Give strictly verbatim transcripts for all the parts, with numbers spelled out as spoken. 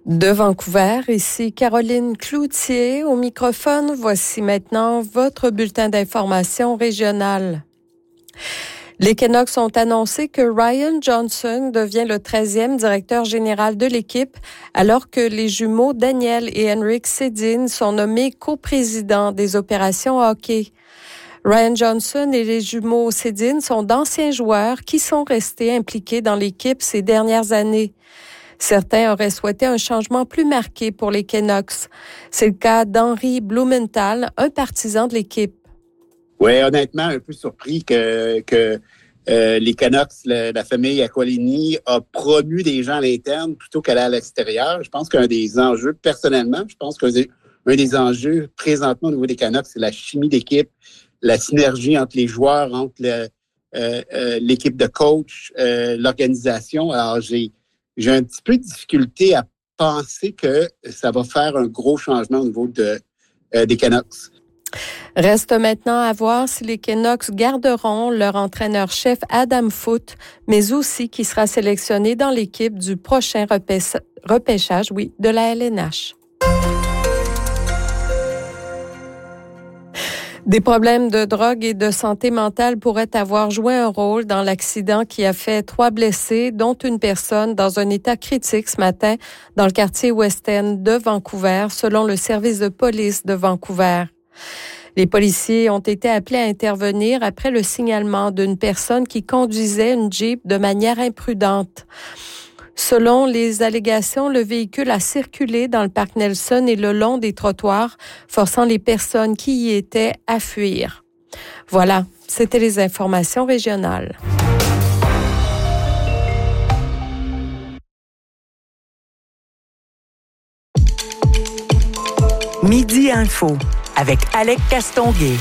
De Vancouver, ici Caroline Cloutier au microphone. Voici maintenant votre bulletin d'information régionale. Les Canucks ont annoncé que Ryan Johnson devient le treizième directeur général de l'équipe, alors que les jumeaux Daniel et Henrik Sedin sont nommés coprésidents des opérations hockey. Ryan Johnson et les jumeaux Sedin sont d'anciens joueurs qui sont restés impliqués dans l'équipe ces dernières années. Certains auraient souhaité un changement plus marqué pour les Canucks. C'est le cas d'Henri Blumenthal, un partisan de l'équipe. Oui, honnêtement, un peu surpris que, que euh, les Canucks, la, la famille Aquilini, a promu des gens à l'interne plutôt qu'aller à l'extérieur. Je pense qu'un des enjeux, personnellement, je pense qu'un des, un des enjeux présentement au niveau des Canucks, c'est la chimie d'équipe, la synergie entre les joueurs, entre le, euh, euh, l'équipe de coach, euh, l'organisation. Alors, j'ai J'ai un petit peu de difficulté à penser que ça va faire un gros changement au niveau de, euh, des Canucks. Reste maintenant à voir si les Canucks garderont leur entraîneur-chef Adam Foote, mais aussi qui sera sélectionné dans l'équipe du prochain repêche, repêchage oui, de la L N H. Des problèmes de drogue et de santé mentale pourraient avoir joué un rôle dans l'accident qui a fait trois blessés, dont une personne dans un état critique ce matin dans le quartier West End de Vancouver, selon le service de police de Vancouver. Les policiers ont été appelés à intervenir après le signalement d'une personne qui conduisait une Jeep de manière imprudente. Selon les allégations, le véhicule a circulé dans le parc Nelson et le long des trottoirs, forçant les personnes qui y étaient à fuir. Voilà, c'était les informations régionales. Midi Info avec Alec Castonguay.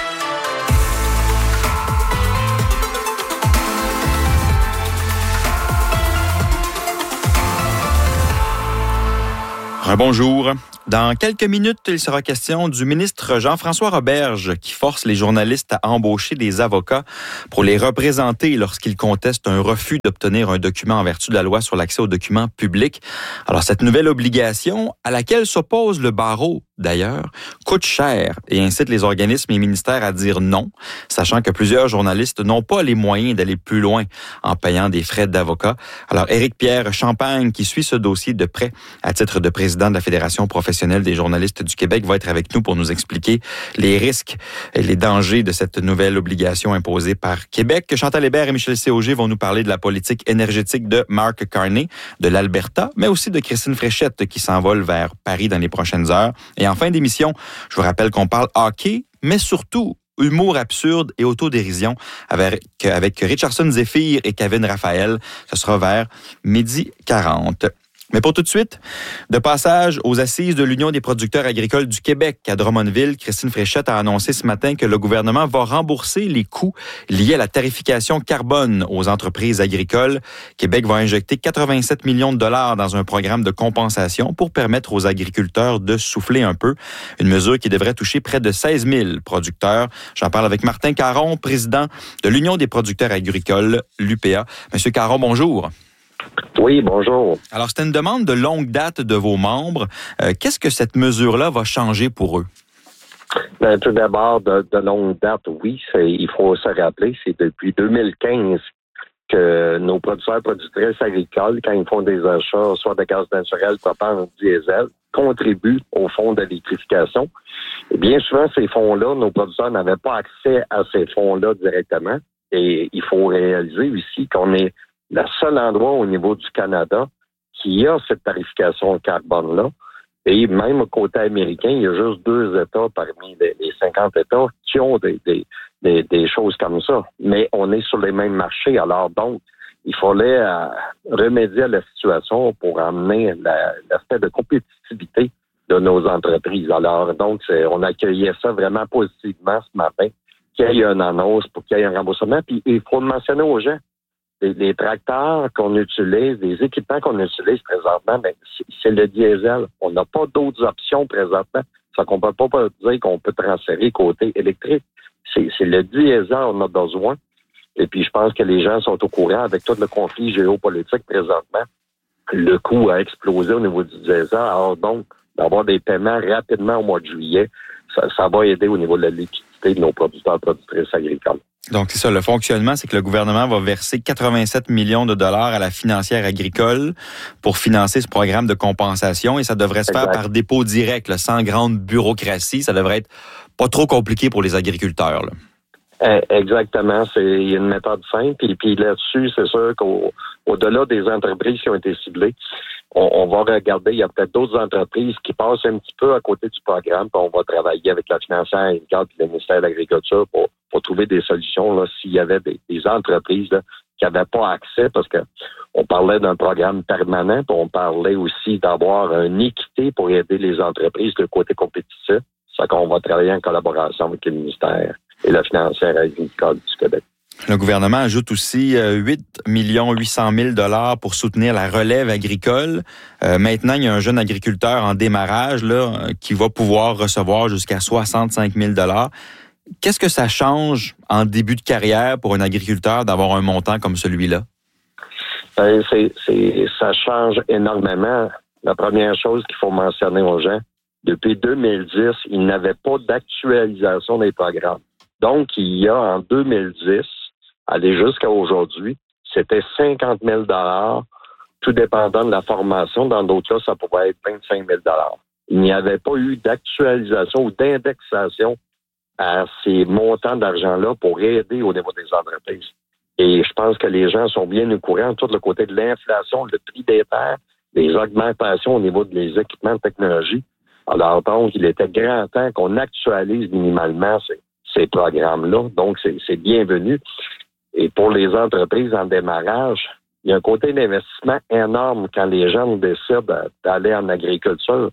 Bonjour. Dans quelques minutes, il sera question du ministre Jean-François Roberge qui force les journalistes à embaucher des avocats pour les représenter lorsqu'ils contestent un refus d'obtenir un document en vertu de la loi sur l'accès aux documents publics. Alors, cette nouvelle obligation, à laquelle s'oppose le barreau, d'ailleurs, coûte cher et incite les organismes et ministères à dire non, sachant que plusieurs journalistes n'ont pas les moyens d'aller plus loin en payant des frais d'avocat. Alors, Éric-Pierre Champagne, qui suit ce dossier de près à titre de président de la Fédération professionnelle des journalistes du Québec, va être avec nous pour nous expliquer les risques et les dangers de cette nouvelle obligation imposée par Québec. Chantal Hébert et Michel Séauger vont nous parler de la politique énergétique de Mark Carney, de l'Alberta, mais aussi de Christine Fréchette qui s'envole vers Paris dans les prochaines heures. Et en fin d'émission, je vous rappelle qu'on parle hockey, mais surtout humour absurde et autodérision avec, avec Richardson Zephyr et Kevin Raphaël. Ce sera vers midi quarante. Mais pour tout de suite, de passage aux assises de l'Union des producteurs agricoles du Québec à Drummondville, Christine Fréchette a annoncé ce matin que le gouvernement va rembourser les coûts liés à la tarification carbone aux entreprises agricoles. Québec va injecter quatre-vingt-sept millions de dollars dans un programme de compensation pour permettre aux agriculteurs de souffler un peu. Une mesure qui devrait toucher près de seize mille producteurs. J'en parle avec Martin Caron, président de l'Union des producteurs agricoles, l'U P A. Monsieur Caron, bonjour. Oui, bonjour. Alors, c'était une demande de longue date de vos membres. Euh, qu'est-ce que cette mesure-là va changer pour eux? Ben, tout d'abord, de, de longue date, oui, c'est, il faut se rappeler, c'est depuis deux mille quinze que nos producteurs et productrices agricoles, quand ils font des achats, soit de gaz naturel, propane ou diesel, contribuent au fonds d'électrification. Et bien souvent, ces fonds-là, nos producteurs n'avaient pas accès à ces fonds-là directement. Et il faut réaliser aussi qu'on est le seul endroit au niveau du Canada qui a cette tarification carbone-là. Et même au côté américain, il y a juste deux États parmi les, les cinquante États qui ont des, des, des, des choses comme ça. Mais on est sur les mêmes marchés. Alors donc, il fallait euh, remédier à la situation pour amener la, l'aspect de compétitivité de nos entreprises. Alors donc, c'est, on accueillait ça vraiment positivement ce matin, qu'il y ait une annonce pour qu'il y ait un remboursement. Puis il faut le mentionner aux gens. Les, les tracteurs qu'on utilise, les équipements qu'on utilise présentement, ben, c'est, c'est le diesel. On n'a pas d'autres options présentement. Ça qu'on peut pas dire qu'on peut transférer côté électrique. C'est, c'est le diesel qu'on a besoin. Et puis, je pense que les gens sont au courant avec tout le conflit géopolitique présentement. le coût a explosé au niveau du diesel. Alors donc, d'avoir des paiements rapidement au mois de juillet, ça, ça va aider au niveau de la liquidité de nos producteurs et productrices agricoles. Donc, c'est ça. Le fonctionnement, c'est que le gouvernement va verser quatre-vingt-sept millions de dollars à la financière agricole pour financer ce programme de compensation et ça devrait se faire exact. Par dépôt direct, là, sans grande bureaucratie. Ça devrait être pas trop compliqué pour les agriculteurs, là. Exactement. C'est il y a une méthode simple. Et puis là-dessus, c'est sûr qu'au-delà des entreprises qui ont été ciblées, on, on va regarder, il y a peut-être d'autres entreprises qui passent un petit peu à côté du programme, puis on va travailler avec la financière agricole et le ministère de l'Agriculture pour, pour trouver des solutions là, s'il y avait des, des entreprises là, qui n'avaient pas accès, parce que on parlait d'un programme permanent, puis on parlait aussi d'avoir une équité pour aider les entreprises de côté compétitif. C'est qu'on va travailler en collaboration avec le ministère et la financière agricole du Québec. Le gouvernement ajoute aussi huit millions huit cent mille dollars pour soutenir la relève agricole. Euh, maintenant, il y a un jeune agriculteur en démarrage là qui va pouvoir recevoir jusqu'à soixante-cinq mille dollars. Qu'est-ce que ça change en début de carrière pour un agriculteur d'avoir un montant comme celui-là? Ben, c'est, c'est, ça change énormément. La première chose qu'il faut mentionner aux gens, depuis deux mille dix, il n'avait pas d'actualisation des programmes. Donc, il y a en deux mille dix, aller jusqu'à aujourd'hui, c'était cinquante mille dollars, tout dépendant de la formation. Dans d'autres cas, ça pouvait être vingt-cinq mille dollars. Il n'y avait pas eu d'actualisation ou d'indexation à ces montants d'argent-là pour aider au niveau des entreprises. Et je pense que les gens sont bien au courant, tout le côté de l'inflation, le prix des terres, les augmentations au niveau des équipements de technologie. Alors donc, il était grand temps qu'on actualise minimalement ces, ces programmes-là. Donc, c'est, c'est bienvenu. Et pour les entreprises en démarrage, il y a un côté d'investissement énorme quand les gens décident d'aller en agriculture.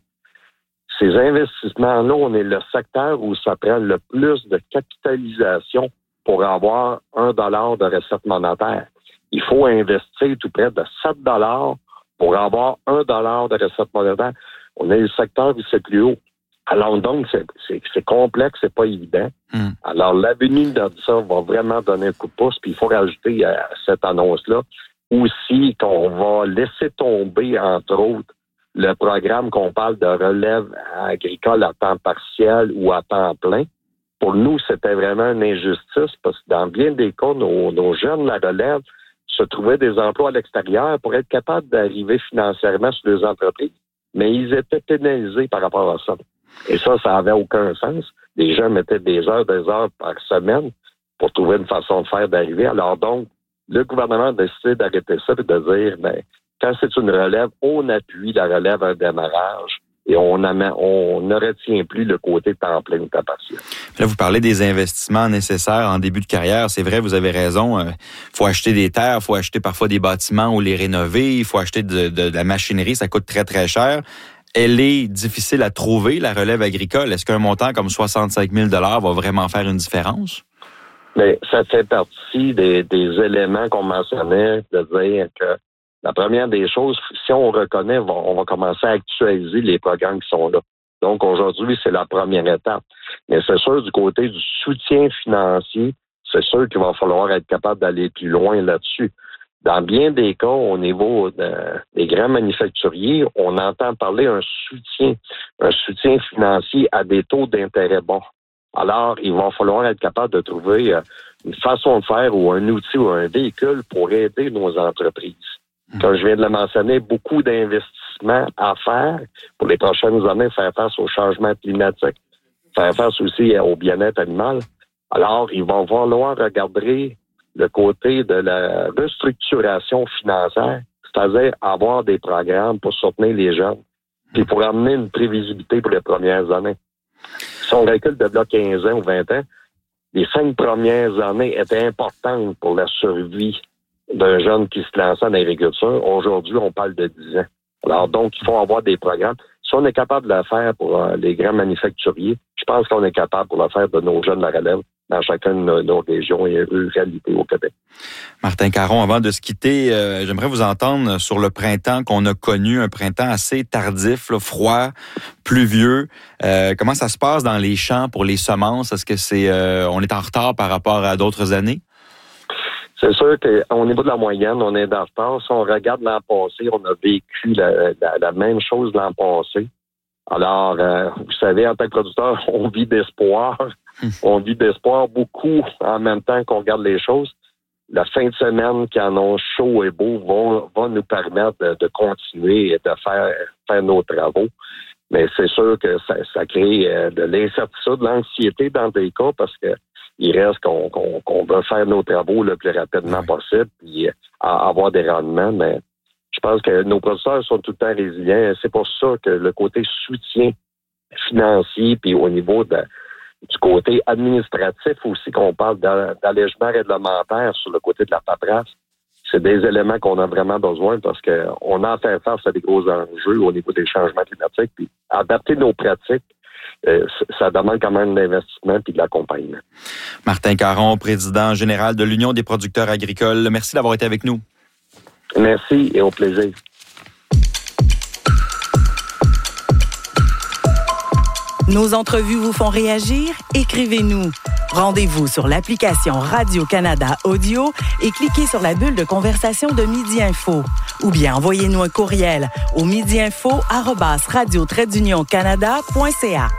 Ces investissements-là, on est le secteur où ça prend le plus de capitalisation pour avoir un dollar de recette monétaire. Il faut investir tout près de sept dollars pour avoir un dollar de recette monétaire. On est le secteur où c'est plus haut. Alors donc, c'est, c'est, c'est complexe, c'est pas évident. Mm. Alors, l'avenue de ça va vraiment donner un coup de pouce, puis il faut rajouter à cette annonce-là aussi qu'on va laisser tomber, entre autres, le programme qu'on parle de relève agricole à temps partiel ou à temps plein. Pour nous, c'était vraiment une injustice parce que dans bien des cas, nos, nos jeunes, la relève, se trouvaient des emplois à l'extérieur pour être capables d'arriver financièrement sur les entreprises. Mais ils étaient pénalisés par rapport à ça. Et ça, ça avait aucun sens. Les gens mettaient des heures, des heures par semaine pour trouver une façon de faire d'arriver. Alors donc, le gouvernement a décidé d'arrêter ça et de dire, ben, quand c'est une relève, on appuie la relève à un démarrage et on, amène, on ne retient plus le côté temps plein ou temps partiel. Là, vous parlez des investissements nécessaires en début de carrière. C'est vrai, vous avez raison. Il faut acheter des terres, il faut acheter parfois des bâtiments ou les rénover, il faut acheter de, de, de la machinerie, ça coûte très, très cher. Elle est difficile à trouver, la relève agricole. Est-ce qu'un montant comme soixante-cinq mille dollars va vraiment faire une différence? Mais ça fait partie des, des éléments qu'on mentionnait, de dire que la première des choses, si on reconnaît, on va commencer à actualiser les programmes qui sont là. Donc, aujourd'hui, c'est la première étape. Mais c'est sûr, du côté du soutien financier, c'est sûr qu'il va falloir être capable d'aller plus loin là-dessus. Dans bien des cas, au niveau de, des grands manufacturiers, on entend parler d'un soutien, un soutien financier à des taux d'intérêt bas. Alors, il va falloir être capable de trouver une façon de faire ou un outil ou un véhicule pour aider nos entreprises. Comme je viens de le mentionner, beaucoup d'investissements à faire pour les prochaines années, faire face au changement climatique, faire face aussi au bien-être animal. Alors, il va falloir regarder le côté de la restructuration financière, c'est-à-dire avoir des programmes pour soutenir les jeunes, puis pour amener une prévisibilité pour les premières années. Si on recule de là quinze ans ou vingt ans, les cinq premières années étaient importantes pour la survie d'un jeune qui se lançait en agriculture. Aujourd'hui, on parle de dix ans. Alors donc, il faut avoir des programmes. Si on est capable de le faire pour euh, les grands manufacturiers, je pense qu'on est capable pour le faire de nos jeunes de la relève dans chacune de nos régions et ruralités au Québec. Martin Caron, avant de se quitter, euh, j'aimerais vous entendre sur le printemps qu'on a connu, un printemps assez tardif, là, froid, pluvieux. Euh, comment ça se passe dans les champs pour les semences? Est-ce que c'est, euh, on est en retard par rapport à d'autres années? C'est sûr qu'au niveau de la moyenne, on est en retard. Si on regarde l'an passé, on a vécu la, la, la même chose l'an passé. Alors, euh, vous savez, en tant que producteur, on vit d'espoir. On vit d'espoir beaucoup en même temps qu'on regarde les choses. La fin de semaine, qui en ont chaud et beau, va, va nous permettre de, de continuer et de faire, faire nos travaux. Mais c'est sûr que ça, ça crée de l'incertitude, de l'anxiété dans des cas parce que il reste qu'on, qu'on, qu'on veut faire nos travaux le plus rapidement oui. possible puis avoir des rendements. Mais je pense que nos producteurs sont tout le temps résilients. C'est pour ça que le côté soutien financier puis au niveau de du côté administratif aussi, qu'on parle d'allègement réglementaire sur le côté de la paperasse, c'est des éléments qu'on a vraiment besoin parce qu'on a fait face à des gros enjeux au niveau des changements climatiques. Puis adapter nos pratiques, euh, ça demande quand même de l'investissement et de l'accompagnement. Martin Caron, président général de l'Union des producteurs agricoles, merci d'avoir été avec nous. Merci et au plaisir. Nos entrevues vous font réagir? Écrivez-nous. Rendez-vous sur l'application Radio-Canada Audio et cliquez sur la bulle de conversation de Midi Info. Ou bien envoyez-nous un courriel au midiinfo arobase radio trait d'union canada point c a.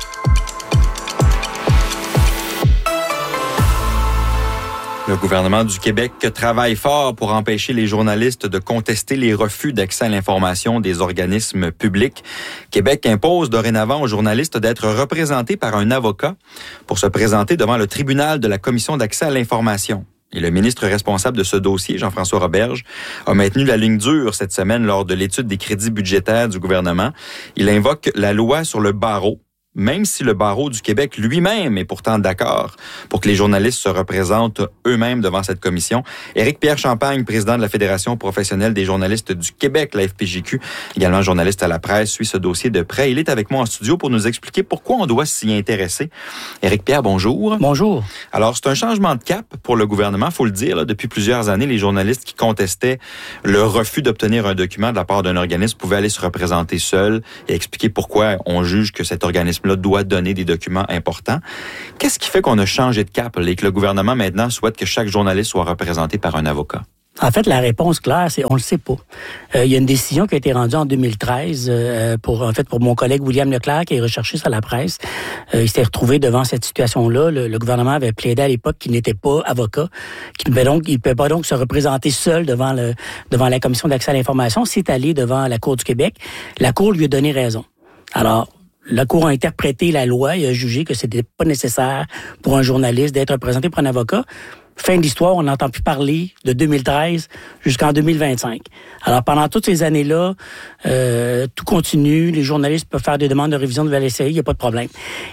Le gouvernement du Québec travaille fort pour empêcher les journalistes de contester les refus d'accès à l'information des organismes publics. Québec impose dorénavant aux journalistes d'être représentés par un avocat pour se présenter devant le tribunal de la Commission d'accès à l'information. Et le ministre responsable de ce dossier, Jean-François Roberge, a maintenu la ligne dure cette semaine lors de l'étude des crédits budgétaires du gouvernement. Il invoque la loi sur le barreau, même si le barreau du Québec lui-même est pourtant d'accord pour que les journalistes se représentent eux-mêmes devant cette commission. Éric-Pierre Champagne, président de la Fédération professionnelle des journalistes du Québec, la F P J Q, également journaliste à la presse, suit ce dossier de près. Il est avec moi en studio pour nous expliquer pourquoi on doit s'y intéresser. Éric-Pierre, bonjour. Bonjour. Alors, c'est un changement de cap pour le gouvernement, faut le dire. Là, depuis plusieurs années, les journalistes qui contestaient le refus d'obtenir un document de la part d'un organisme pouvaient aller se représenter seuls et expliquer pourquoi on juge que cet organisme là doit donner des documents importants. Qu'est-ce qui fait qu'on a changé de cap et que le gouvernement maintenant souhaite que chaque journaliste soit représenté par un avocat? En fait, la réponse claire, c'est on le sait pas. Euh, il y a une décision qui a été rendue en deux mille treize euh, pour en fait pour mon collègue William Leclerc qui est recherchiste à la presse. Euh, il s'était retrouvé devant cette situation-là. Le, le gouvernement avait plaidé à l'époque qu'il n'était pas avocat, qu'il ne pouvait donc il pouvait pas donc se représenter seul devant le devant la Commission d'accès à l'information. C'est allé devant la Cour du Québec. La Cour lui a donné raison. Alors la Cour a interprété la loi et a jugé que c'était pas nécessaire pour un journaliste d'être représenté par un avocat. Fin de l'histoire, on n'entend plus parler de deux mille treize jusqu'en deux mille vingt-cinq. Alors, pendant toutes ces années-là, euh, tout continue. Les journalistes peuvent faire des demandes de révision de la L C I, il n'y a pas de problème.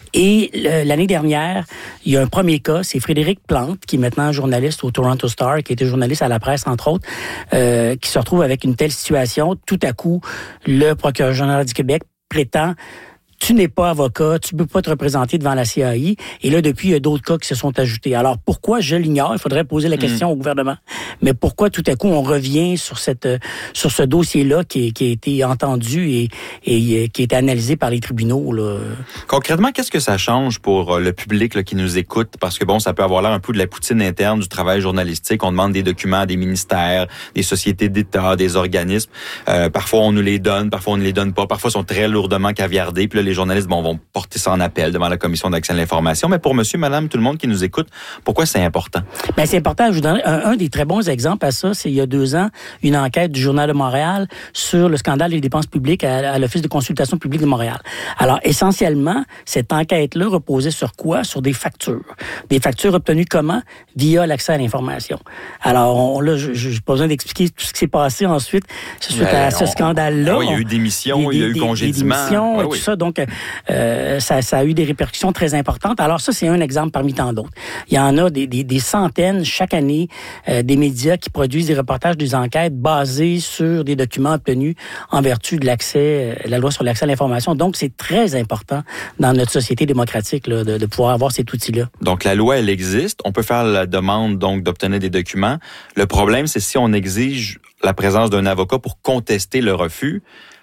Et le, l'année dernière, il y a un premier cas, c'est Frédéric Plante, qui est maintenant journaliste au Toronto Star, qui était journaliste à la presse, entre autres, euh, qui se retrouve avec une telle situation. Tout à coup, le procureur général du Québec prétend: tu n'es pas avocat, tu ne peux pas te représenter devant la C A I. Et là, depuis, il y a d'autres cas qui se sont ajoutés. Alors, pourquoi, je l'ignore, il faudrait poser la question mmh. au gouvernement. Mais pourquoi, tout à coup, on revient sur cette sur ce dossier-là qui, qui a été entendu et, et qui a été analysé par les tribunaux, là? Concrètement, qu'est-ce que ça change pour le public là, qui nous écoute? Parce que, bon, ça peut avoir l'air un peu de la poutine interne du travail journalistique. On demande des documents à des ministères, des sociétés d'État, des organismes. Euh, parfois, on nous les donne, parfois, on ne les donne pas. Parfois, ils sont très lourdement caviardés. Puis là, les journalistes bon, vont porter ça en appel devant la Commission d'accès à l'information. Mais pour monsieur, madame, tout le monde qui nous écoute, pourquoi c'est important? Bien, c'est important. Je vous donne un, un des très bons exemples à ça. C'est il y a deux ans, une enquête du Journal de Montréal sur le scandale des dépenses publiques à, à l'Office de consultation publique de Montréal. Alors, essentiellement, cette enquête-là reposait sur quoi? Sur des factures. Des factures obtenues comment? Via l'accès à l'information. Alors, on, là, je n'ai pas besoin d'expliquer tout ce qui s'est passé ensuite suite à ce scandale-là. Ah oui, il y a eu démission, il y a eu congédiement. Des démissions ah, et oui. tout ça. Donc, Euh, ça, ça a eu des répercussions très importantes. Alors ça, c'est un exemple parmi tant d'autres. Il y en a des, des, des centaines chaque année euh, des médias qui produisent des reportages, des enquêtes basées sur des documents obtenus en vertu de l'accès, euh, la loi sur l'accès à l'information. Donc, c'est très important dans notre société démocratique là, de, de pouvoir avoir cet outil-là. Donc, la loi, elle existe. On peut faire la demande donc d'obtenir des documents. Le problème, c'est si on exige la présence d'un avocat pour contester le refus.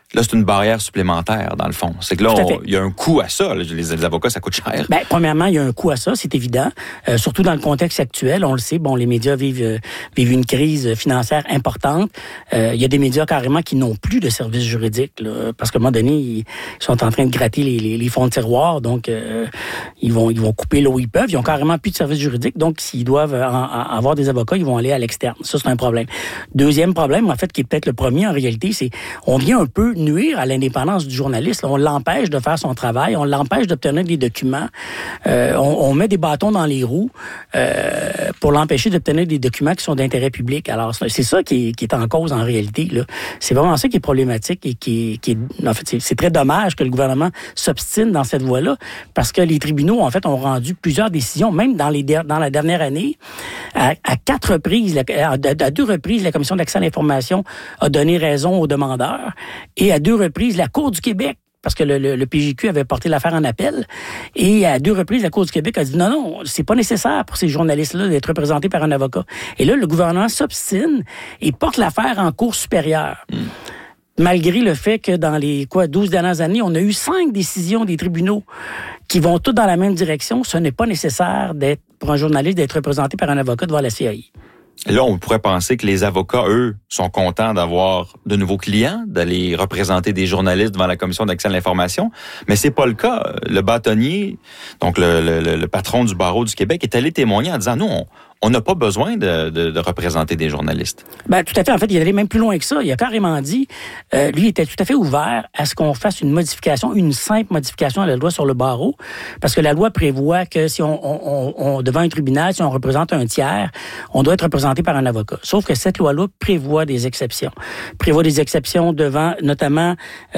Là, c'est une barrière supplémentaire, dans le fond. C'est que là, il y a un coût à ça. Les, les avocats, ça coûte cher. Bien, premièrement, il y a un coût à ça, c'est évident. Euh, surtout dans le contexte actuel, on le sait, bon, les médias vivent, euh, vivent une crise financière importante. Euh, il y a des médias carrément qui n'ont plus de services juridiques, là, parce qu'à un moment donné, ils sont en train de gratter les, les, les fonds de tiroir, donc euh, ils vont ils vont couper là où ils peuvent. Ils ont carrément plus de services juridiques, donc s'ils doivent en, en, avoir des avocats, ils vont aller à l'externe. Ça, c'est un problème. Deuxième problème, en fait, qui est peut-être le premier en réalité, c'est on vient un peu nuire à l'indépendance du journaliste. On l'empêche de faire son travail, on l'empêche d'obtenir des documents, euh, on, on met des bâtons dans les roues euh, pour l'empêcher d'obtenir des documents qui sont d'intérêt public. Alors, c'est ça qui est, qui est en cause en réalité, là. C'est vraiment ça qui est problématique et qui, qui est... En fait, c'est, c'est très dommage que le gouvernement s'obstine dans cette voie-là parce que les tribunaux, en fait, ont rendu plusieurs décisions, même dans, les, dans la dernière année. À, à quatre reprises, à, à deux reprises, la Commission d'accès à l'information a donné raison aux demandeurs et à deux reprises, la Cour du Québec, parce que le, le, le P J Q avait porté l'affaire en appel, et à deux reprises, la Cour du Québec a dit non, non, c'est pas nécessaire pour ces journalistes-là d'être représentés par un avocat. Et là, le gouvernement s'obstine et porte l'affaire en cour supérieure. Mm. Malgré le fait que dans les quoi douze dernières années, on a eu cinq décisions des tribunaux qui vont toutes dans la même direction, ce n'est pas nécessaire d'être pour un journaliste d'être représenté par un avocat devant la C A I. Et là, on pourrait penser que les avocats, eux, sont contents d'avoir de nouveaux clients, d'aller représenter des journalistes devant la Commission d'accès à l'information, mais c'est pas le cas. Le bâtonnier, donc le, le, le patron du barreau du Québec, est allé témoigner en disant, nous, on on n'a pas besoin de, de, de représenter des journalistes. Ben tout à fait. En fait, il est allé même plus loin que ça. Il a carrément dit, euh, lui, il était tout à fait ouvert à ce qu'on fasse une modification, une simple modification à la loi sur le barreau, parce que la loi prévoit que si on, on, on devant un tribunal, si on représente un tiers, on doit être représenté par un avocat. Sauf que cette loi-là prévoit des exceptions. Prévoit des exceptions devant, notamment,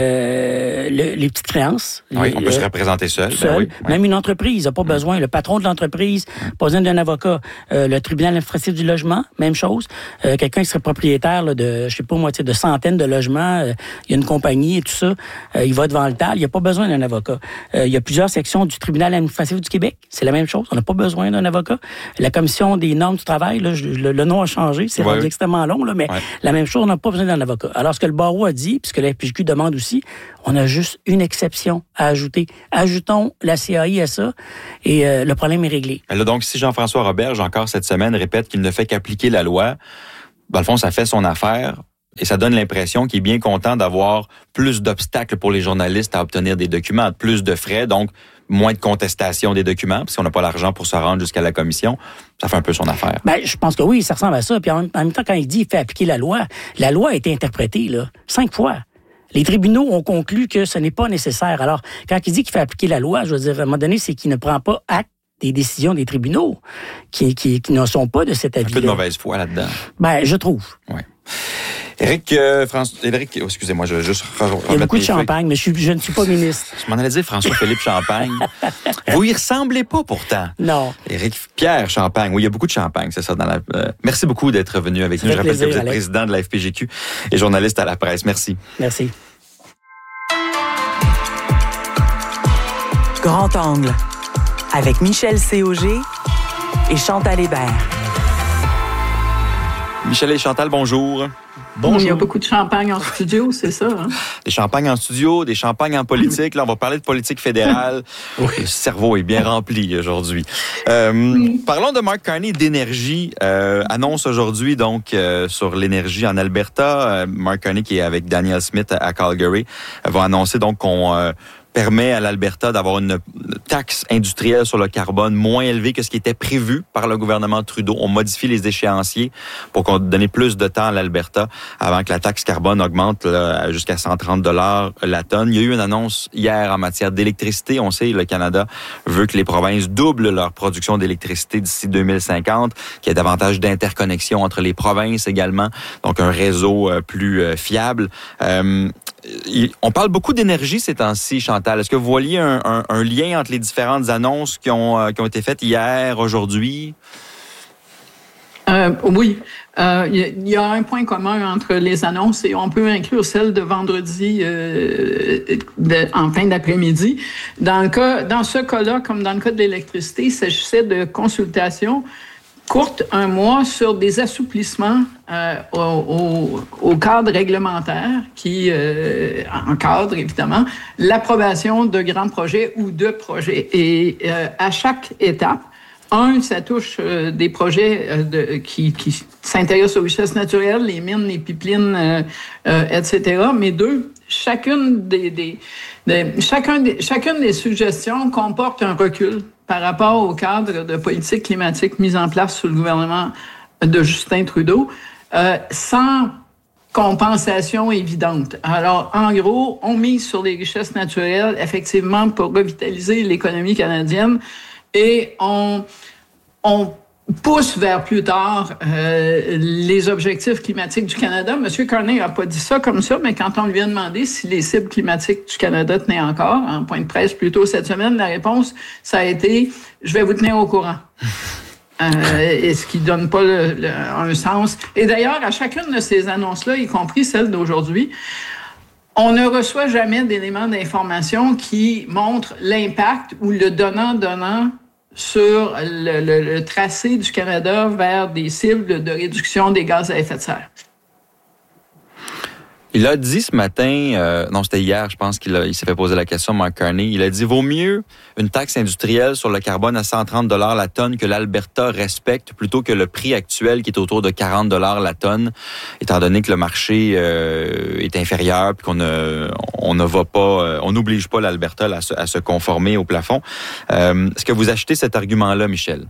euh, le, les petites créances. Oui, les, on peut euh, se représenter seul. seul. Ben oui, oui. Même une entreprise n'a pas besoin. Le patron de l'entreprise n'a pas besoin d'un avocat. Euh, Le tribunal administratif du logement, même chose. Euh, quelqu'un qui serait propriétaire là, de, je sais pas moi, de centaines de logements, euh, il y a une compagnie et tout ça, euh, il va devant le T A L, il n'y a pas besoin d'un avocat. Euh, il y a plusieurs sections du tribunal administratif du Québec, c'est la même chose, on n'a pas besoin d'un avocat. La commission des normes du travail, là, je, le, le nom a changé, c'est ouais. rendu extrêmement long, là, mais ouais. la même chose, on n'a pas besoin d'un avocat. Alors, ce que le barreau a dit, puisque la P J Q demande aussi, on a juste une exception à ajouter. Ajoutons la C A I à ça et euh, le problème est réglé. Là, donc, si Jean-François Roberge, encore cette semaine, répète qu'il ne fait qu'appliquer la loi, dans le fond, ça fait son affaire et ça donne l'impression qu'il est bien content d'avoir plus d'obstacles pour les journalistes à obtenir des documents, plus de frais, donc moins de contestation des documents, parce qu'on n'a pas l'argent pour se rendre jusqu'à la commission. Ça fait un peu son affaire. Ben, je pense que oui, ça ressemble à ça. Puis en même temps, quand il dit qu'il fait appliquer la loi, la loi a été interprétée là, cinq fois. Les tribunaux ont conclu que ce n'est pas nécessaire. Alors, quand il dit qu'il fait appliquer la loi, je veux dire, à un moment donné, c'est qu'il ne prend pas acte des décisions des tribunaux qui, qui, qui ne sont pas de cet avis-là. Un peu de mauvaise foi là-dedans. Ben, je trouve. Oui. Éric, euh, François, Éric, oh, excusez-moi, je vais juste remettre. Il y a beaucoup de champagne, mais je, suis, je ne suis pas ministre. Je m'en allais dire François-Philippe Champagne. Vous y ressemblez pas pourtant. Non. Éric Pierre Champagne. Oui, il y a beaucoup de champagne, c'est ça. Dans la. Euh, merci beaucoup d'être venu avec nous. Je rappelle que vous êtes Alex. Président de la F P J Q et journaliste à la presse. Merci. Merci. Grand angle avec Michel Cauger et Chantal Hébert. Michel et Chantal, bonjour. Bonjour. Il y a beaucoup de champagne en studio, c'est ça. Hein? Des champagnes en studio, des champagnes en politique. Là, on va parler de politique fédérale. Oui. Le cerveau est bien rempli aujourd'hui. Euh, oui. Parlons de Mark Carney d'énergie. Euh, annonce aujourd'hui donc euh, sur l'énergie en Alberta. Euh, Mark Carney qui est avec Daniel Smith à Calgary euh, va annoncer donc qu'on euh, permet à l'Alberta d'avoir une taxe industrielle sur le carbone moins élevée que ce qui était prévu par le gouvernement Trudeau. On modifie les échéanciers pour qu'on donne plus de temps à l'Alberta avant que la taxe carbone augmente là, jusqu'à cent trente dollars la tonne. Il y a eu une annonce hier en matière d'électricité. On sait, le Canada veut que les provinces doublent leur production d'électricité d'ici deux mille cinquante, qu'il y ait davantage d'interconnexion entre les provinces également, donc un réseau plus fiable. Euh, On parle beaucoup d'énergie ces temps-ci, Chantal. Est-ce que vous voyez un, un, un lien entre les différentes annonces qui ont, euh, qui ont été faites hier, aujourd'hui? Euh, oui. Euh, il y a un point commun entre les annonces et on peut inclure celle de vendredi euh, de, en fin d'après-midi. Dans le cas, dans ce cas-là, comme dans le cas de l'électricité, il s'agissait de consultations courte, un mois, sur des assouplissements euh, au, au, au cadre réglementaire qui euh, encadre, évidemment, l'approbation de grands projets ou de projets. Et euh, à chaque étape, un, ça touche euh, des projets euh, de, qui, qui s'intéressent aux richesses naturelles, les mines, les pipelines, euh, euh, et cetera. Mais deux, chacune des, des, des, chacun des, chacune des suggestions comporte un recul par rapport au cadre de politique climatique mis en place sous le gouvernement de Justin Trudeau, euh, sans compensation évidente. Alors, en gros, on mise sur les richesses naturelles, effectivement, pour revitaliser l'économie canadienne, et on, on pousse vers plus tard euh, les objectifs climatiques du Canada. M. Carney n'a pas dit ça comme ça, mais quand on lui a demandé si les cibles climatiques du Canada tenaient encore, en point de presse plus tôt cette semaine, la réponse, ça a été « je vais vous tenir au courant ». Euh, et ce qui donne pas le, le, un sens. Et d'ailleurs, à chacune de ces annonces-là, y compris celle d'aujourd'hui, on ne reçoit jamais d'éléments d'information qui montrent l'impact ou le donnant-donnant sur le, le, le tracé du Canada vers des cibles de réduction des gaz à effet de serre. Il a dit ce matin, euh, non c'était hier, je pense qu'il a, il s'est fait poser la question, Mark Carney, il a dit « Vaut mieux une taxe industrielle sur le carbone à cent trente dollars la tonne que l'Alberta respecte plutôt que le prix actuel qui est autour de quarante dollars la tonne, étant donné que le marché euh, est inférieur puis qu'on ne, on ne va pas, on n'oblige pas l'Alberta à se, à se conformer au plafond. Euh, est-ce que vous achetez cet argument-là, Michel?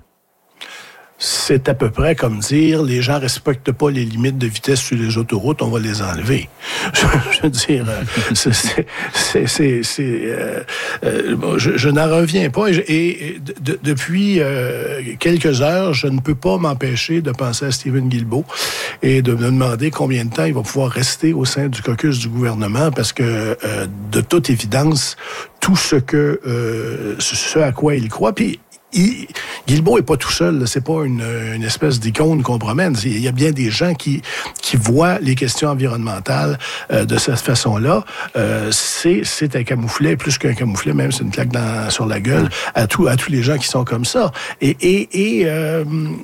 C'est à peu près comme dire les gens respectent pas les limites de vitesse sur les autoroutes, on va les enlever. Je, je veux dire, c'est, c'est, c'est, c'est, c'est euh, euh, je, je n'en reviens pas et, et de, depuis euh, quelques heures, je ne peux pas m'empêcher de penser à Stephen Guilbeault et de me demander combien de temps il va pouvoir rester au sein du caucus du gouvernement parce que euh, de toute évidence, tout ce que euh, ce à quoi il croit, puis Il, Guilbeault est pas tout seul, là. C'est pas une, une espèce d'icône qu'on promène. Il y a bien des gens qui qui voient les questions environnementales euh, de cette façon-là. Euh, c'est c'est un camouflet, plus qu'un camouflet, même c'est une claque dans, sur la gueule à tous à tous les gens qui sont comme ça. Et et et euh,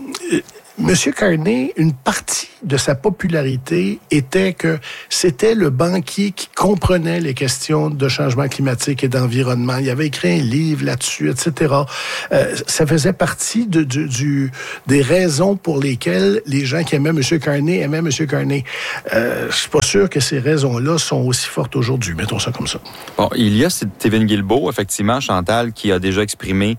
Monsieur Carney, une partie de sa popularité était que c'était le banquier qui comprenait les questions de changement climatique et d'environnement. Il avait écrit un livre là-dessus, et cetera. Euh, ça faisait partie de, du, du, des raisons pour lesquelles les gens qui aimaient M. Carney aimaient M. Carney. Euh, je suis pas sûr que ces raisons-là sont aussi fortes aujourd'hui. Mettons ça comme ça. Bon, il y a Stephen Guilbeault, effectivement, Chantal, qui a déjà exprimé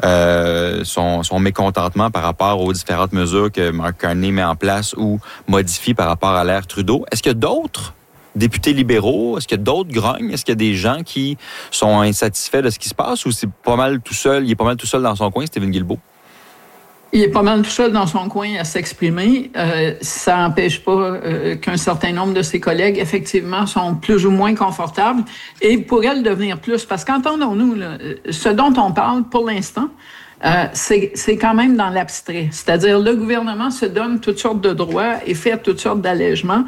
Euh, son, son mécontentement par rapport aux différentes mesures que Mark Carney met en place ou modifie par rapport à l'ère Trudeau. Est-ce qu'il y a d'autres députés libéraux? Est-ce qu'il y a d'autres grognes? Est-ce qu'il y a des gens qui sont insatisfaits de ce qui se passe ou c'est pas mal tout seul, il est pas mal tout seul dans son coin, Stephen Guilbeault? Il est pas mal tout seul dans son coin à s'exprimer. Euh, ça n'empêche pas euh, qu'un certain nombre de ses collègues, effectivement, sont plus ou moins confortables et pourraient le devenir plus. Parce qu'entendons-nous, là, ce dont on parle pour l'instant, euh, c'est, c'est quand même dans l'abstrait. C'est-à-dire, le gouvernement se donne toutes sortes de droits et fait toutes sortes d'allègements.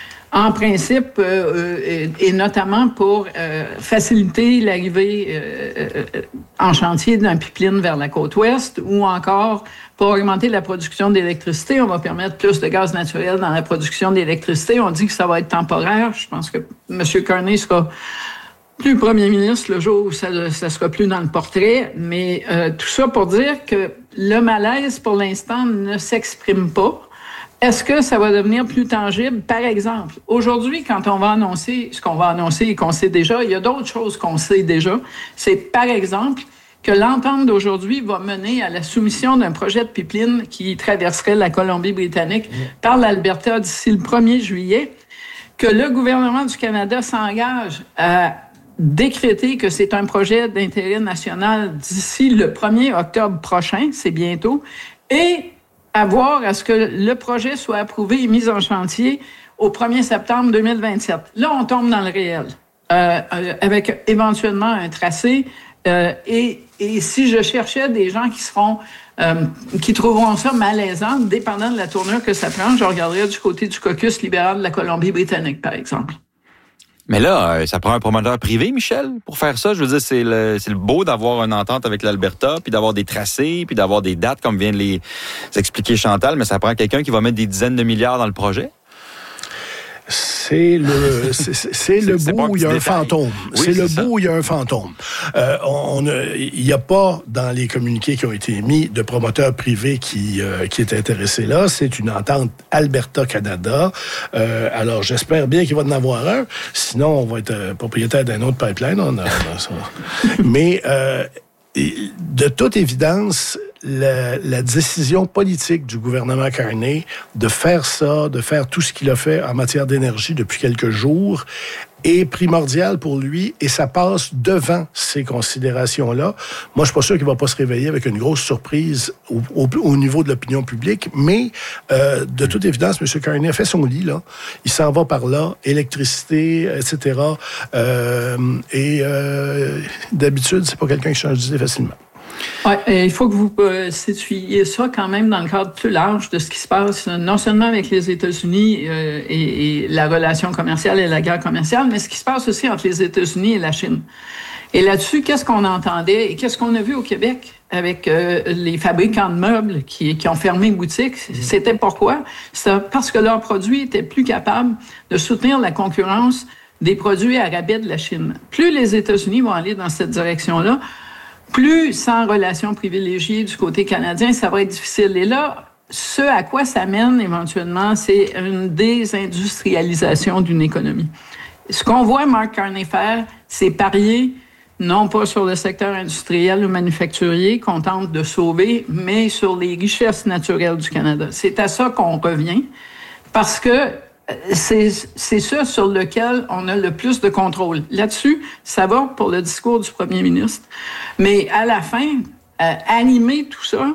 En principe, euh, et, et notamment pour euh, faciliter l'arrivée euh, euh, en chantier d'un pipeline vers la côte ouest ou encore pour augmenter la production d'électricité. On va permettre plus de gaz naturel dans la production d'électricité. On dit que ça va être temporaire. Je pense que M. Carney sera plus premier ministre le jour où ça ne sera plus dans le portrait. Mais euh, tout ça pour dire que le malaise, pour l'instant, ne s'exprime pas. Est-ce que ça va devenir plus tangible? Par exemple, aujourd'hui, quand on va annoncer ce qu'on va annoncer et qu'on sait déjà, il y a d'autres choses qu'on sait déjà. C'est, par exemple, que l'entente d'aujourd'hui va mener à la soumission d'un projet de pipeline qui traverserait la Colombie-Britannique par l'Alberta d'ici le premier juillet, que le gouvernement du Canada s'engage à décréter que c'est un projet d'intérêt national d'ici le premier octobre prochain, c'est bientôt, et à voir à ce que le projet soit approuvé et mis en chantier au premier septembre deux mille vingt-sept. Là, on tombe dans le réel, euh, euh, avec éventuellement un tracé. Euh, et, et si je cherchais des gens qui seront, euh, qui trouveront ça malaisant, dépendant de la tournure que ça prend, je regarderais du côté du caucus libéral de la Colombie-Britannique, par exemple. Mais là, ça prend un promoteur privé, Michel, pour faire ça. Je veux dire, c'est le, c'est le beau d'avoir une entente avec l'Alberta, puis d'avoir des tracés, puis d'avoir des dates, comme vient de les expliquer Chantal, mais ça prend quelqu'un qui va mettre des dizaines de milliards dans le projet. C'est le, c'est, c'est le c'est bout où il y a un détail. fantôme. Oui, c'est, c'est le ça. bout où il y a un fantôme. Euh, on, il n'y a pas dans les communiqués qui ont été émis de promoteur privé qui, euh, qui est intéressé là. C'est une entente Alberta-Canada. Euh, alors, j'espère bien qu'il va en avoir un. Sinon, on va être euh, propriétaire d'un autre pipeline. On a, on a ça. Mais euh, de toute évidence, La, la décision politique du gouvernement Carney de faire ça, de faire tout ce qu'il a fait en matière d'énergie depuis quelques jours, est primordiale pour lui et ça passe devant ces considérations-là. Moi, je suis pas sûr qu'il va pas se réveiller avec une grosse surprise au, au, au niveau de l'opinion publique, mais euh, de toute évidence, M. Carney a fait son lit, là. Il s'en va par là, électricité, et cetera. Euh, et euh, d'habitude, c'est pas quelqu'un qui change d'idée facilement. Ouais, il faut que vous euh, situiez ça quand même dans le cadre plus large de ce qui se passe, non seulement avec les États-Unis euh, et, et la relation commerciale et la guerre commerciale, mais ce qui se passe aussi entre les États-Unis et la Chine. Et là-dessus, qu'est-ce qu'on entendait et qu'est-ce qu'on a vu au Québec avec euh, les fabricants de meubles qui, qui ont fermé boutique? C'était pourquoi? C'était parce que leurs produits étaient plus capables de soutenir la concurrence des produits à rabais de la Chine. Plus les États-Unis vont aller dans cette direction-là, plus sans relation privilégiée du côté canadien, ça va être difficile. Et là, ce à quoi ça mène éventuellement, c'est une désindustrialisation d'une économie. Ce qu'on voit Mark Carney faire, c'est parier non pas sur le secteur industriel ou manufacturier qu'on tente de sauver, mais sur les richesses naturelles du Canada. C'est à ça qu'on revient, parce que C'est, c'est ça sur lequel on a le plus de contrôle. Là-dessus, ça va pour le discours du premier ministre. Mais à la fin, euh, animer tout ça,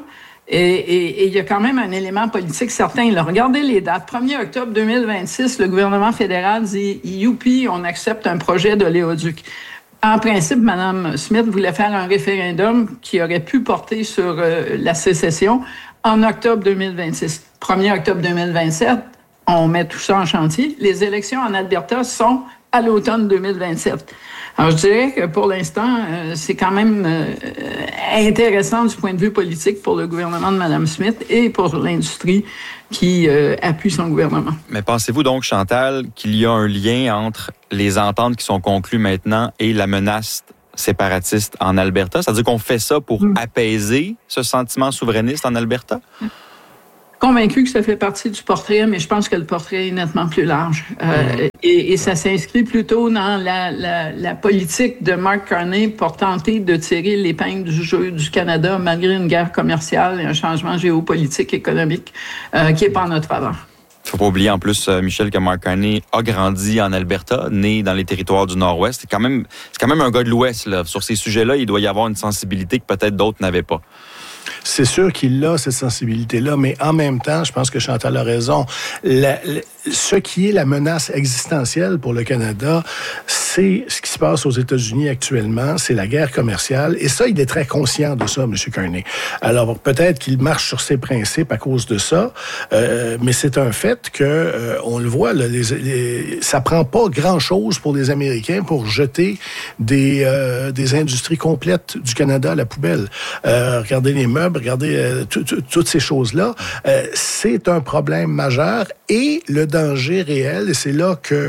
et il y a quand même un élément politique certain. Là, regardez les dates. premier octobre deux mille vingt-six, le gouvernement fédéral dit « Youpi, on accepte un projet de l'éoduc ». En principe, Mme Smith voulait faire un référendum qui aurait pu porter sur euh, la sécession en octobre deux mille vingt-six. premier octobre deux mille vingt-sept, on met tout ça en chantier. Les élections en Alberta sont à l'automne deux mille vingt-sept. Alors, je dirais que pour l'instant, euh, c'est quand même euh, intéressant du point de vue politique pour le gouvernement de Mme Smith et pour l'industrie qui euh, appuie son gouvernement. Mais pensez-vous donc, Chantal, qu'il y a un lien entre les ententes qui sont conclues maintenant et la menace séparatiste en Alberta? C'est-à-dire qu'on fait ça pour mmh. apaiser ce sentiment souverainiste en Alberta? Mmh. Convaincu que ça fait partie du portrait, mais je pense que le portrait est nettement plus large. Euh, et, et ça s'inscrit plutôt dans la, la, la politique de Mark Carney pour tenter de tirer l'épingle du jeu du Canada malgré une guerre commerciale et un changement géopolitique économique euh, qui n'est pas en notre faveur. Il ne faut pas oublier en plus, Michel, que Mark Carney a grandi en Alberta, né dans les territoires du Nord-Ouest. C'est quand même, c'est quand même un gars de l'Ouest, là. Sur ces sujets-là, il doit y avoir une sensibilité que peut-être d'autres n'avaient pas. C'est sûr qu'il a cette sensibilité-là, mais en même temps, je pense que Chantal a raison. La, la, ce qui est la menace existentielle pour le Canada, c'est ce qui se passe aux États-Unis actuellement, c'est la guerre commerciale. Et ça, il est très conscient de ça, M. Carney. Alors, peut-être qu'il marche sur ses principes à cause de ça, euh, mais c'est un fait que, euh, on le voit, là, les, les, ça prend pas grand-chose pour les Américains pour jeter des, euh, des industries complètes du Canada à la poubelle. Euh, regardez les meubles, regardez euh, toutes ces choses-là. Euh, c'est un problème majeur et le danger réel, et c'est là que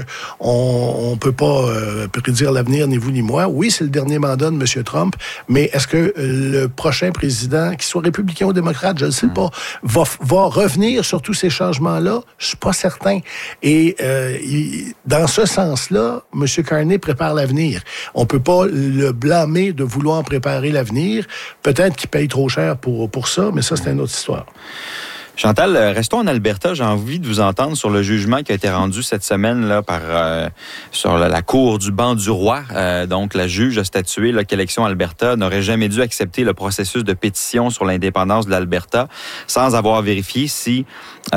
on, on peut pas euh, prédire l'avenir, ni vous ni moi. Oui, c'est le dernier mandat de M. Trump, mais est-ce que le prochain président, qu'il soit républicain ou démocrate, je ne sais pas, va, va revenir sur tous ces changements-là? Je suis pas certain. Et euh, il, dans ce sens-là, M. Carney prépare l'avenir. On peut pas le blâmer de vouloir préparer l'avenir. Peut-être qu'il paye trop cher pour, pour ça, mais ça, c'est une autre histoire. Chantal, restons en Alberta. J'ai envie de vous entendre sur le jugement qui a été rendu cette semaine là par euh, sur la, la cour du banc du roi. Euh, donc, la juge a statué là, qu'Élections Alberta n'aurait jamais dû accepter le processus de pétition sur l'indépendance de l'Alberta sans avoir vérifié si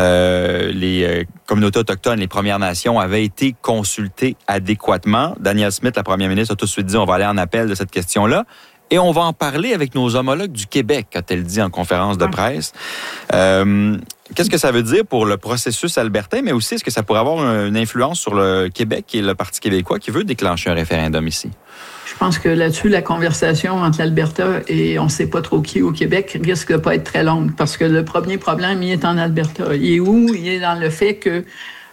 euh, les euh, communautés autochtones, les Premières Nations, avaient été consultées adéquatement. Danielle Smith, la première ministre, a tout de suite dit on va aller en appel de cette question-là. Et on va en parler avec nos homologues du Québec, a-t-elle dit en conférence de presse. Euh, qu'est-ce que ça veut dire pour le processus albertain, mais aussi est-ce que ça pourrait avoir une influence sur le Québec et le Parti québécois qui veut déclencher un référendum ici? Je pense que là-dessus, la conversation entre l'Alberta et on ne sait pas trop qui au Québec risque de pas être très longue parce que le premier problème, il est en Alberta. Il est où? Il est dans le fait que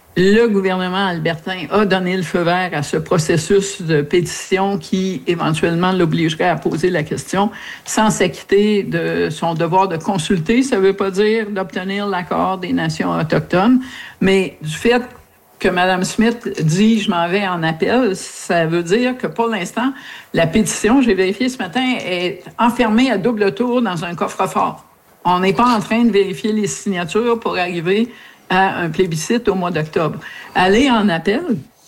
le gouvernement albertain a donné le feu vert à ce processus de pétition qui, éventuellement, l'obligerait à poser la question sans s'acquitter de son devoir de consulter. Ça ne veut pas dire d'obtenir l'accord des nations autochtones, mais du fait que Mme Smith dit « je m'en vais en appel », ça veut dire que, pour l'instant, la pétition, j'ai vérifié ce matin, est enfermée à double tour dans un coffre-fort. On n'est pas en train de vérifier les signatures pour arriver à un plébiscite au mois d'octobre. Aller en appel,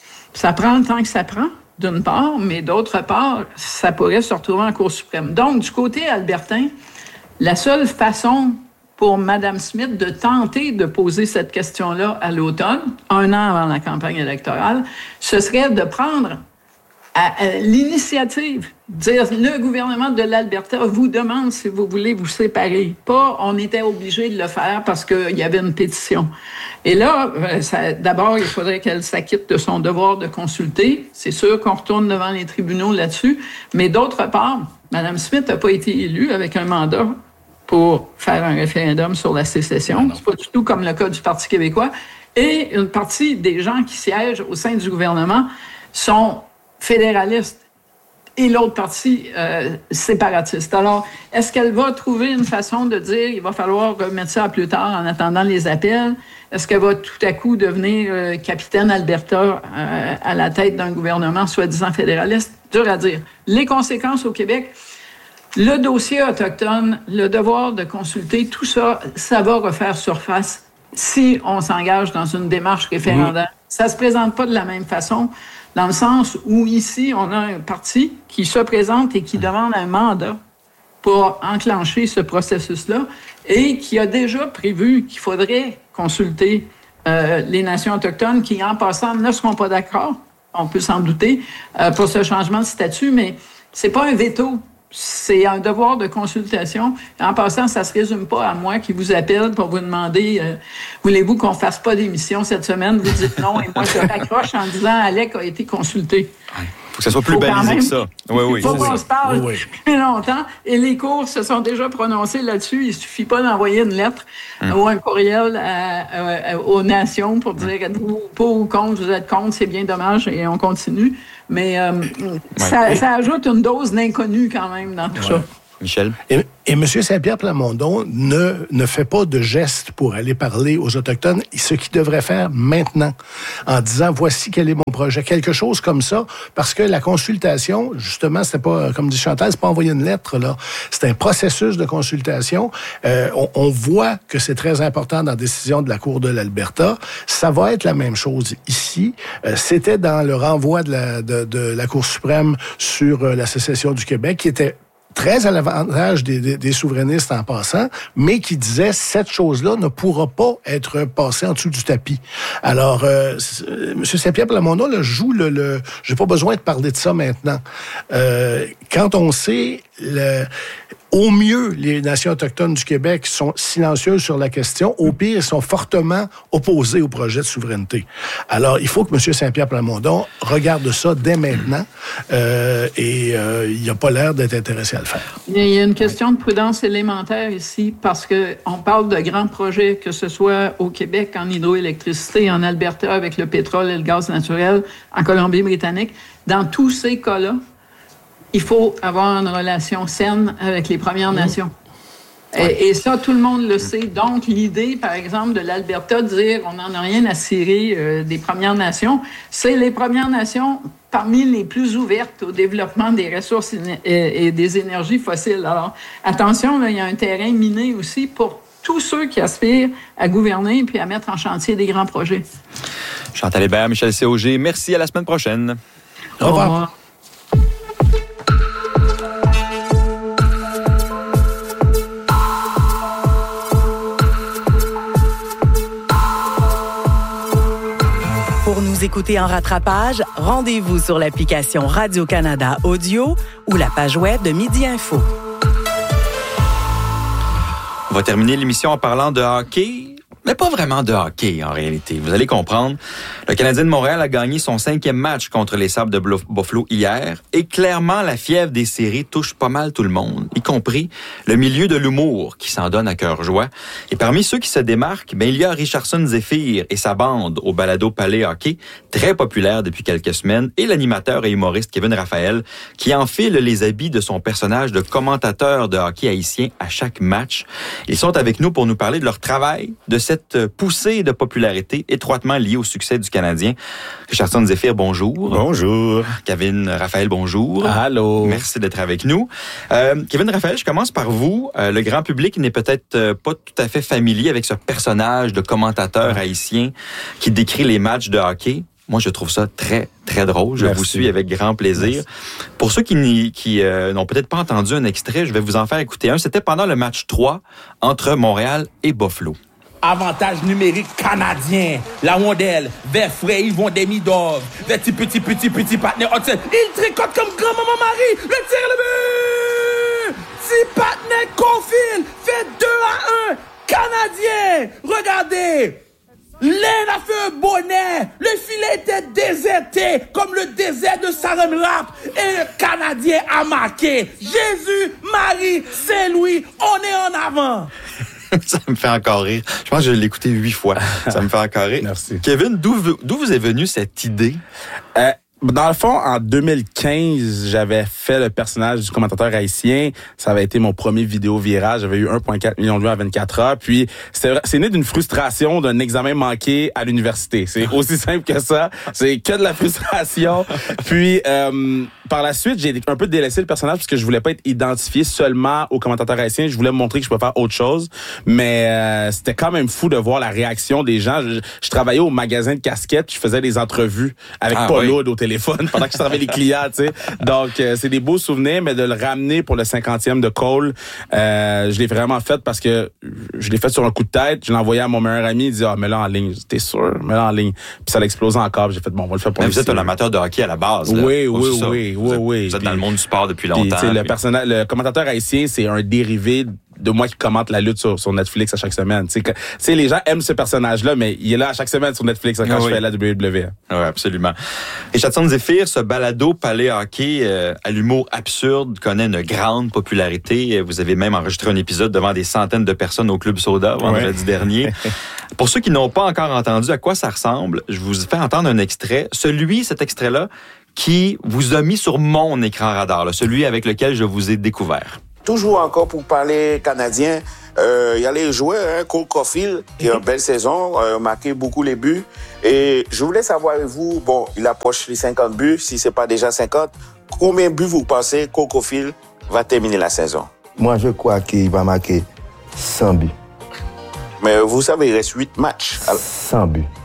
ça prend le temps que ça prend, d'une part, mais d'autre part, ça pourrait se retrouver en Cour suprême. Donc, du côté albertain, la seule façon pour Mme Smith de tenter de poser cette question-là à l'automne, un an avant la campagne électorale, ce serait de prendre à, à l'initiative, dire le gouvernement de l'Alberta vous demande si vous voulez vous séparer. Pas on était obligé de le faire parce qu'il y avait une pétition. Et là, ça, d'abord, il faudrait qu'elle s'acquitte de son devoir de consulter. C'est sûr qu'on retourne devant les tribunaux là-dessus. Mais d'autre part, Mme Smith n'a pas été élue avec un mandat pour faire un référendum sur la sécession. C'est pas du tout comme le cas du Parti québécois. Et une partie des gens qui siègent au sein du gouvernement sont fédéralistes et l'autre partie euh, séparatiste. Alors, est-ce qu'elle va trouver une façon de dire il va falloir remettre ça à plus tard en attendant les appels? Est-ce qu'elle va tout à coup devenir euh, capitaine Alberta euh, à la tête d'un gouvernement soi-disant fédéraliste? Dur à dire. Les conséquences au Québec, le dossier autochtone, le devoir de consulter, tout ça, ça va refaire surface si on s'engage dans une démarche référendaire. Mmh. Ça ne se présente pas de la même façon, dans le sens où ici, on a un parti qui se présente et qui demande un mandat pour enclencher ce processus-là et qui a déjà prévu qu'il faudrait consulter euh, les nations autochtones qui, en passant, ne seront pas d'accord, on peut s'en douter, euh, pour ce changement de statut, mais c'est pas un veto. C'est un devoir de consultation. En passant, ça ne se résume pas à moi qui vous appelle pour vous demander euh, voulez-vous qu'on ne fasse pas d'émission cette semaine? Vous dites non, et moi, je raccroche en disant Alec a été consulté. Il faut que ça soit plus balisé que ça. Oui, oui. Il faut qu'on oui. se parle oui, oui. plus longtemps. Et les cours se sont déjà prononcés là-dessus. Il ne suffit pas d'envoyer une lettre hum. ou un courriel à, à, à, aux nations pour dire êtes-vous pour ou contre, vous êtes contre, c'est bien dommage, et on continue. Mais euh, ouais. ça, ça ajoute une dose d'inconnu quand même dans tout ouais. ça. Michel? Et, et M. Saint-Pierre Plamondon ne, ne fait pas de gestes pour aller parler aux Autochtones, ce qu'il devrait faire maintenant, en disant, voici quel est mon projet. Quelque chose comme ça, parce que la consultation, justement, c'était pas, comme dit Chantal, c'est pas envoyer une lettre, là. C'est un processus de consultation. Euh, on, on voit que c'est très important dans la décision de la Cour de l'Alberta. Ça va être la même chose ici. Euh, c'était dans le renvoi de la, de, de la Cour suprême sur euh, la sécession du Québec, qui était très à l'avantage des, des, des souverainistes en passant, mais qui disait cette chose-là ne pourra pas être passée en dessous du tapis. Alors, euh, M. Saint-Pierre Plamondon là, joue le... le j'ai pas besoin de parler de ça maintenant. Euh, quand on sait... Le, au mieux, les nations autochtones du Québec sont silencieuses sur la question. Au pire, ils sont fortement opposés au projet de souveraineté. Alors, il faut que M. Saint-Pierre Plamondon regarde ça dès maintenant euh, et euh, il n'a pas l'air d'être intéressé à le faire. Il y a une question de prudence élémentaire ici parce qu'on parle de grands projets, que ce soit au Québec en hydroélectricité, en Alberta avec le pétrole et le gaz naturel, en Colombie-Britannique. Dans tous ces cas-là, il faut avoir une relation saine avec les Premières Nations. Et, et ça, tout le monde le sait. Donc, l'idée, par exemple, de l'Alberta de dire on n'en a rien à cirer euh, des Premières Nations, c'est les Premières Nations parmi les plus ouvertes au développement des ressources et, et des énergies fossiles. Alors, attention, là, il y a un terrain miné aussi pour tous ceux qui aspirent à gouverner puis à mettre en chantier des grands projets. Chantal Hébert, Michel C O G, merci. À la semaine prochaine. Au revoir. Au revoir. écouter en rattrapage, rendez-vous sur l'application Radio-Canada Audio ou la page web de Midi Info. On va terminer l'émission en parlant de hockey, mais pas vraiment de hockey en réalité. Vous allez comprendre. Le Canadien de Montréal a gagné son cinquième match contre les Sabres de Buffalo hier et clairement la fièvre des séries touche pas mal tout le monde, y compris le milieu de l'humour qui s'en donne à cœur joie. Et parmi ceux qui se démarquent, ben, il y a Richardson Zephyr et sa bande au Balado Palais Hockey, très populaire depuis quelques semaines, et l'animateur et humoriste Kevin Raphaël qui enfile les habits de son personnage de commentateur de hockey haïtien à chaque match. Ils sont avec nous pour nous parler de leur travail, de cette poussée de popularité étroitement liée au succès du Canadien. Richardson Zephyr, bonjour. Bonjour. Kevin Raphaël, bonjour. Allô. Merci d'être avec nous. Euh, Kevin Raphaël, je commence par vous. Euh, le grand public n'est peut-être euh, pas tout à fait familier avec ce personnage de commentateur haïtien qui décrit les matchs de hockey. Moi, je trouve ça très, très drôle. Je Merci. vous suis avec grand plaisir. Merci. Pour ceux qui, qui euh, n'ont peut-être pas entendu un extrait, je vais vous en faire écouter un. C'était pendant le match trois entre Montréal et Buffalo. Avantage numérique canadien. La rondelle vers Frey, ils vont des Midov. Vers petit, petit, petit, petit partenaire Hudson. Il tricote comme grand-maman Marie. Le tir, le but! Petit partenaire Caulfield fait deux à un. Canadien! Regardez! L'aine a fait un bonnet. Le filet était déserté comme le désert de Saran Wrap. Et le Canadien a marqué. Jésus, Marie, Saint-Louis, on est en avant. Ça me fait encore rire. Je pense que je l'ai écouté huit fois. Ça me fait encore rire. Merci. Kevin, d'où, d'où vous est venue cette idée? Euh, Dans le fond, en deux mille quinze, j'avais fait le personnage du commentateur haïtien. Ça avait été mon premier vidéo virage. J'avais eu un virgule quatre million de vues en vingt-quatre heures. Puis, c'est, c'est né d'une frustration d'un examen manqué à l'université. C'est aussi simple que ça. C'est que de la frustration. Puis, euh, par la suite, j'ai un peu délaissé le personnage parce que je voulais pas être identifié seulement au commentateur haïtien. Je voulais me montrer que je pouvais faire autre chose. Mais euh, c'était quand même fou de voir la réaction des gens. Je, je travaillais au magasin de casquettes. Je faisais des entrevues avec ah, Paul oui. Aude au téléphone pendant que je servais les clients, tu sais. Donc, euh, c'est des beaux souvenirs, mais de le ramener pour le cinquantième de Cole, euh, je l'ai vraiment fait parce que je l'ai fait sur un coup de tête. Je l'ai envoyé à mon meilleur ami. Il dit, ah, mets-le en ligne. T'es sûr? Mets-le en ligne. Puis ça l'a explosé encore. J'ai fait, bon, on va le faire pour Mais lui. vous êtes un amateur de hockey à la base, là. Oui, Oh, oui, c'est ça. oui, Vous oui, êtes, oui. Vous êtes Puis, dans le monde du sport depuis puis, longtemps. tu sais, le puis... personnage, le commentateur haïtien, c'est un dérivé de moi qui commente la lutte sur, sur Netflix à chaque semaine. Tu sais, les gens aiment ce personnage-là, mais il est là à chaque semaine sur Netflix quand ah, je oui. fais la W W E. Oui, absolument. Richardson Zephyr, ce balado Palais Hockey euh, à l'humour absurde connaît une grande popularité. Vous avez même enregistré un épisode devant des centaines de personnes au Club Soda vendredi ouais. dernier. Pour ceux qui n'ont pas encore entendu à quoi ça ressemble, je vous fais entendre un extrait. Celui, cet extrait-là, qui vous a mis sur mon écran radar, là, celui avec lequel je vous ai découvert. Toujours encore pour parler canadien, euh, il y a les joueurs, hein, Cole Caulfield, qui a une belle saison, euh, marqué beaucoup les buts. Et je voulais savoir, vous, bon, il approche les cinquante buts, si ce n'est pas déjà cinquante, combien de buts vous pensez Cole Caulfield va terminer la saison? Moi, je crois qu'il va marquer cent buts. Mais vous savez, il reste huit matchs. cent buts.